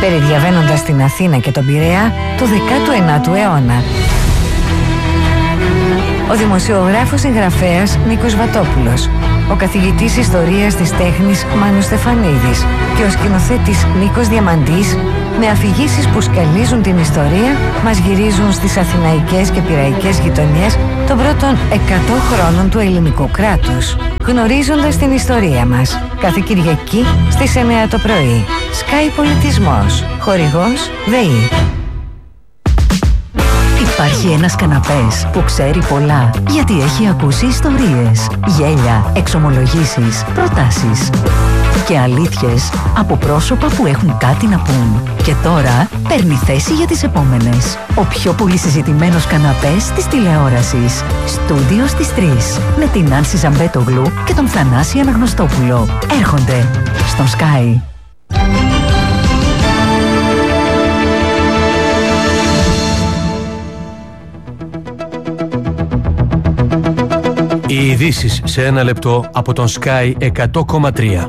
περιδιαβαίνοντας την Αθήνα και τον Πειραιά του 19ου αιώνα. Ο δημοσιογράφος συγγραφέας Νίκος Βατόπουλος, ο καθηγητής ιστορίας της τέχνης Μάνος Στεφανίδης και ο σκηνοθέτης Νίκος Διαμαντής, με αφηγήσεις που σκαλίζουν την ιστορία, μας γυρίζουν στις αθηναϊκές και πειραϊκές γειτονιές των πρώτων 100 χρόνων του ελληνικού κράτους, γνωρίζοντας την ιστορία μας. Κάθε Κυριακή στις 9 το πρωί. Sky Πολιτισμός. Χορηγός ΔΕΗ. Υπάρχει ένας καναπές που ξέρει πολλά, γιατί έχει ακούσει ιστορίες, γέλια, εξομολογήσεις, προτάσεις και αλήθειες από πρόσωπα που έχουν κάτι να πούν. Και τώρα παίρνει θέση για τις επόμενες. Ο πιο πολύ συζητημένος καναπές της τηλεόρασης. Στούντιο στις 3. Με την Άνση Ζαμπέτογλου και τον Θανάση Αναγνωστόπουλο. Έρχονται στον Sky. Οι ειδήσεις σε ένα λεπτό από τον Sky 100,3.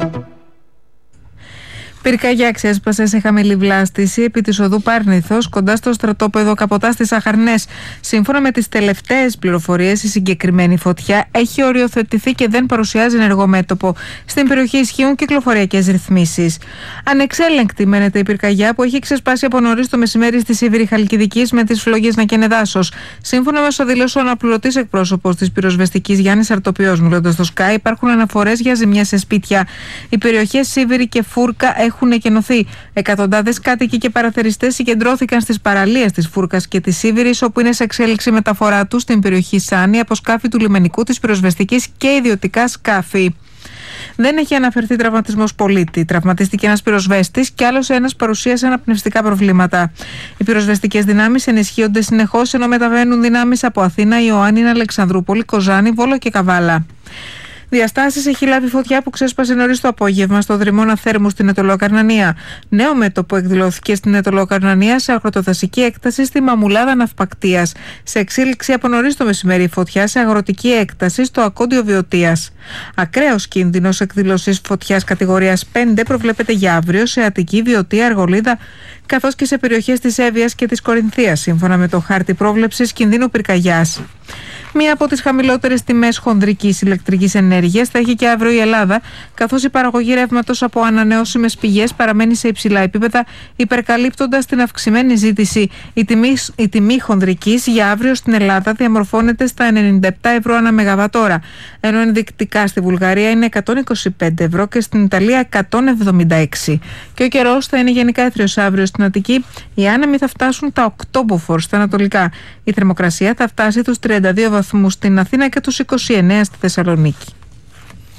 Πυρκαγιά ξέσπασε σε χαμηλή βλάστηση επί της οδού Πάρνηθος, κοντά στο στρατόπεδο Καποτά στις Αχαρνές. Σύμφωνα με τις τελευταίες πληροφορίες, η συγκεκριμένη φωτιά έχει οριοθετηθεί και δεν παρουσιάζει ενεργό μέτωπο. Στην περιοχή ισχύουν κυκλοφοριακές ρυθμίσεις. Ανεξέλεγκτη μένεται η πυρκαγιά που έχει ξεσπάσει από νωρίς το μεσημέρι στη Σίβηρη Χαλκιδικής με τις φλόγες να καίνε δάσος. Σύμφωνα με όσο δήλωσε ο αναπληρωτής εκπρόσωπος της πυροσβεστικής Γιάννης Αρτοπιός, μιλώντας στο Sky, υπάρχουν αναφορές για ζημιές σε σπίτια. Οι περιοχές Σίβηρη και Φούρκα έχουν εκενωθεί. Εκατοντάδες κάτοικοι και παραθεριστές συγκεντρώθηκαν στις παραλίες της Φούρκας και της Σίβηρης, όπου είναι σε εξέλιξη μεταφορά τους στην περιοχή Σάνη από σκάφη του λιμενικού, της πυροσβεστικής και ιδιωτικά σκάφη. Δεν έχει αναφερθεί τραυματισμός πολίτη. Τραυματίστηκε ένας πυροσβέστης και άλλος ένας παρουσίασε αναπνευστικά προβλήματα. Οι πυροσβεστικές δυνάμεις ενισχύονται συνεχώς, ενώ μεταβαίνουν δυνάμεις από Αθήνα, Ιωάννινα, Αλεξανδρούπολη, Κοζάνη, Βόλο και Καβάλα. Διαστάσεις έχει λάβει φωτιά που ξέσπασε νωρίς το απόγευμα στο δρυμώνα Θέρμου στην Αιτωλοκαρνανία. Νέο μέτωπο εκδηλώθηκε στην Αιτωλοκαρνανία σε αγροτοδασική έκταση στη Μαμουλάδα Ναυπακτίας. Σε εξέλιξη από νωρίς το μεσημέρι φωτιά σε αγροτική έκταση στο Ακόντιο Βιωτίας. Ακραίος κίνδυνος εκδήλωσης φωτιάς κατηγορίας 5 προβλέπεται για αύριο σε Αττική, Βιωτία, Αργολίδα, καθώς και σε περιοχές της Εύβοιας και της Κορινθίας, σύμφωνα με το χάρτη πρόβλεψης κινδύνου πυρκαγιάς. Μία από τις χαμηλότερες τιμές χονδρικής ηλεκτρικής ενέργειας θα έχει και αύριο η Ελλάδα, καθώς η παραγωγή ρεύματος από ανανεώσιμες πηγές παραμένει σε υψηλά επίπεδα, υπερκαλύπτοντας την αυξημένη ζήτηση. Η τιμή χονδρικής για αύριο στην Ελλάδα διαμορφώνεται στα 97 ευρώ ανά μεγαβατόρα, ενώ ενδεικτικά στη Βουλγαρία είναι 125 ευρώ και στην Ιταλία 176. Και ο καιρός θα είναι γενικά έθριος αύριο στην Αττική. Οι άνεμοι θα φτάσουν τα 8 μποφόρ στα ανατολικά. Η θερμοκρασία θα φτάσει τους 32 βαθμούς στην Αθήνα και τους 29 στη Θεσσαλονίκη.